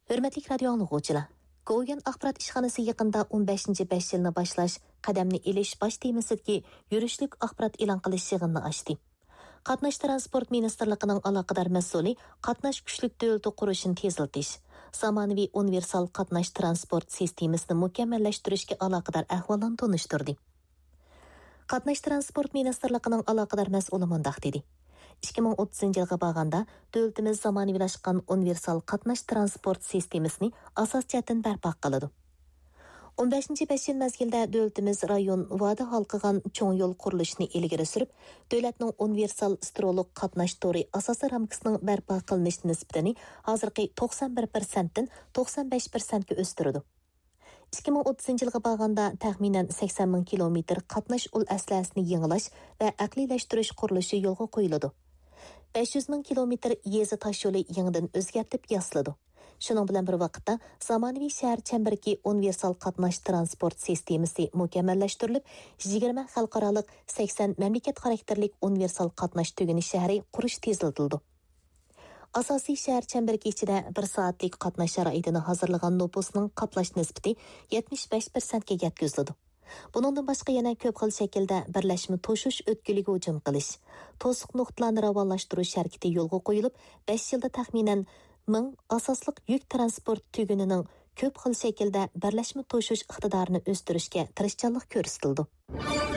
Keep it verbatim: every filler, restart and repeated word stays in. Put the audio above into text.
Hürmetlik radio anlıqçılar. Go'yan axborot ishxonasi yaqinda o'n beshinchi besh yilni boshlash, qadamni ilish bosh temasidagi yurishlik axborot e'lon qilish yig'inini ochdi. Qatnash transport ministrligining aloqador mas'uli qatnash kuchlik davlati qurishini tezlatish, zamonaviy universal qatnash transport sistemasini mukammallashtirishga aloqador ahvolni tunishtirdi. Qatnash transport ministrligining aloqador mas'uli mundaq dedi. ikki ming o'ttizinchi yilga borganda davlatimiz zamonaviylashgan universal qatnash transport sistemasini asos jihatdan barpo qiladi. o'n beshinchi besh yil mezgilda davlatimiz rayon va'da hal qilgan cho'ng yo'l qurilishini ilgari surib, davlatning universal strolog qatnash to'ri asosi ramkasining barpo qilinish nisbatini hozirgi to'qson bir foiz dan to'qson besh foiz ga o'stirdi. ikki ming o'ttizinchi yilga borganda taxminan sakson ming kilometr qatnash ul aslasini yangilash va aqliylashtirish qurilishi yo'lga qo'yiladi. besh yuz ming kilometr yezi tosh yo'li yangidan o'zgartib yasladi. Shuning bilan bir vaqtda zamonaviy shahar chambarki universal qatnash transport sistemasi mukammallashtirilib, yigirma xalqaroliq sakson mamlakat xarakterlik universal qatnash tuguni shahri qurish tezlatildi. Asosiy shahar chambarki ichida bir soatlik qatnash sharoitini hozirlagan nopusning qaplash nisbati yetmish besh foiz ga yetkazildi. Buningdan boshqa yana ko'p xil shaklda birlashma to'shish o'tkiliga hujum qilish, to'siq nuqtalarni ravonlashtirish harakati yo'lga qo'yilib, besh yilda taxminan ming asosliq yuk transport tugunining ko'p xil shaklda birlashma to'shish iqtidorini o'stirishga tirishchanlik ko'rsatildi.